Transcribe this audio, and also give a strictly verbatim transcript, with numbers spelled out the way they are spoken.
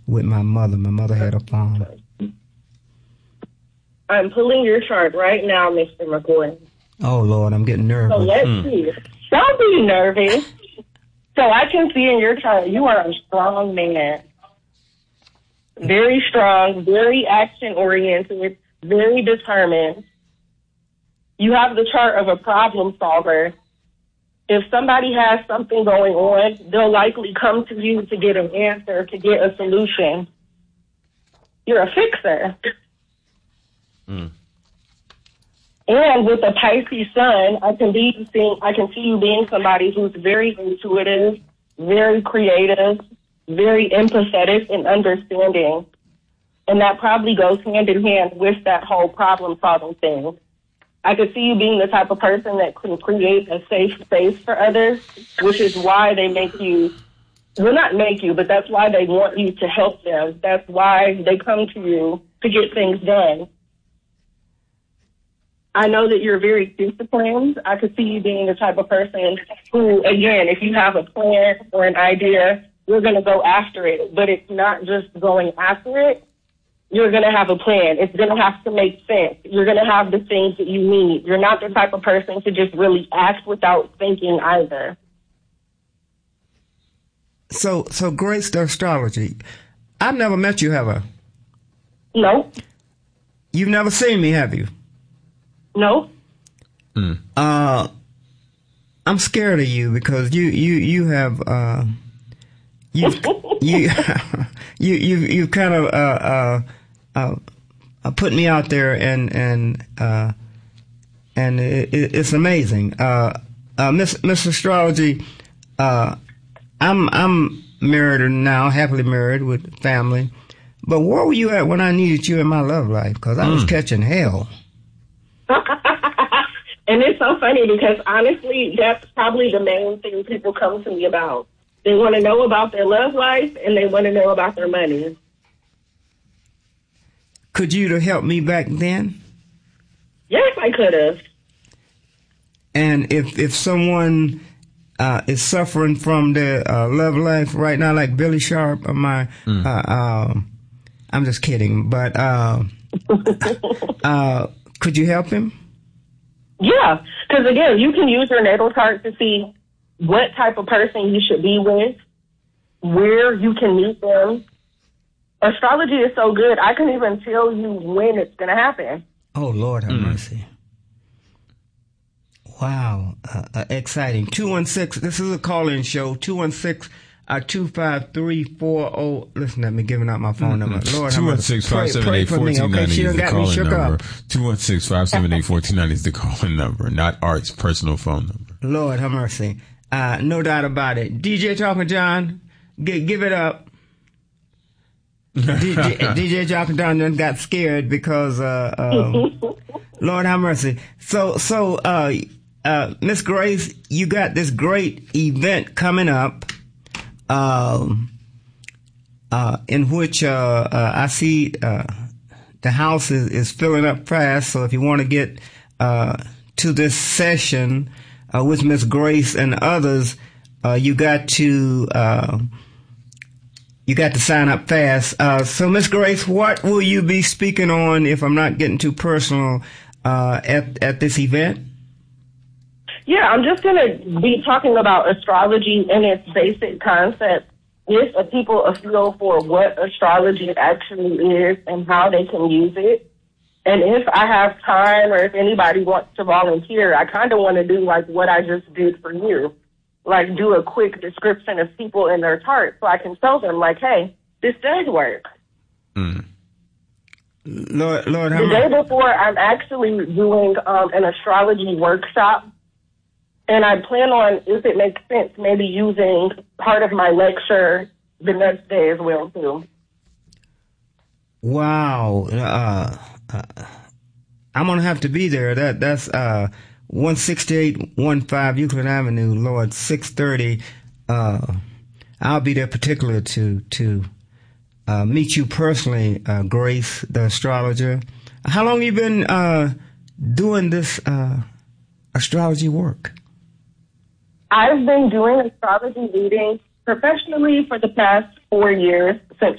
with my mother. My mother had a farm. I'm pulling your chart right now, Mister McCoy. Oh, Lord, I'm getting nervous. So let's mm. see. Don't be nervous. So I can see in your chart you are a strong man. Very strong, very action-oriented, very determined. You have the chart of a problem solver. If somebody has something going on, they'll likely come to you to get an answer, to get a solution. You're a fixer. Mm. And with a Pisces sun, I can be seeing, I can see you being somebody who's very intuitive, very creative, very empathetic and understanding. And that probably goes hand in hand with that whole problem solving thing. I could see you being the type of person that can create a safe space for others, which is why they make you, well, not make you, but that's why they want you to help them. That's why they come to you to get things done. I know that you're very disciplined. I could see you being the type of person who, again, if you have a plan or an idea, you're going to go after it. But it's not just going after it. You're going to have a plan. It's going to have to make sense. You're going to have the things that you need. You're not the type of person to just really act without thinking either. So, so Grace, the astrology. I've never met you, have I? No. You've never seen me, have you? No. Mm. Uh, I'm scared of you because you, you, you have, uh, you, you, you, you, you kind of, uh, uh, uh, uh, put me out there and, and, uh, and it, it, it's amazing. Uh, uh, Miss, Miss Astrology, uh, I'm, I'm married now, happily married with family, but where were you at when I needed you in my love life? Cause I was mm. catching hell. And it's so funny because honestly, that's probably the main thing people come to me about. They want to know about their love life and they want to know about their money. Could you have helped me back then? Yes, I could have. And if if someone uh, is suffering from their uh, love life right now, like Billy Sharp, or my, mm. uh, uh, I'm just kidding, but uh, uh, could you help him? Yeah, because again, you can use your natal chart to see what type of person you should be with, where you can meet them. Astrology is so good, I can even tell you when it's going to happen. Oh, Lord have mm. mercy. Wow, uh, uh, exciting. two one six, this is a call-in show, two one six, two five three four zero. Listen at me giving out my phone number. Lord, two one six, five seven eight, one four nine zero is the calling number. two one six, five seven eight, one four nine zero is the calling number, not Art's personal phone number. Lord have mercy. Uh, no doubt about it. D J Talking John, g- give it up. D J, D J Talking John got scared because, uh, uh, Lord have mercy. So, so, uh, uh, Miss Grace, you got this great event coming up. Um, uh, in which, uh, uh, I see, uh, the house is, is filling up fast. So if you want to get, uh, to this session, uh, with Miss Grace and others, uh, you got to, uh, you got to sign up fast. Uh, so Miss Grace, what will you be speaking on, if I'm not getting too personal, uh, at, at this event? Yeah, I'm just going to be talking about astrology and its basic concept. Give a people a feel for what astrology actually is and how they can use it. And if I have time or if anybody wants to volunteer, I kind of want to do like what I just did for you. Like do a quick description of people in their chart so I can tell them like, hey, this does work. Mm. Lord, Lord, the day before, I'm actually doing um, an astrology workshop. And I plan on, if it makes sense, maybe using part of my lecture the next day as well, too. Wow. Uh, uh, I'm going to have to be there. That That's uh, one sixty-eight fifteen Euclid Avenue, Lord, six thirty. Uh, I'll be there particularly to, to uh, meet you personally, uh, Grace, the astrologer. How long have you been uh, doing this uh, astrology work? I've been doing astrology readings professionally for the past four years since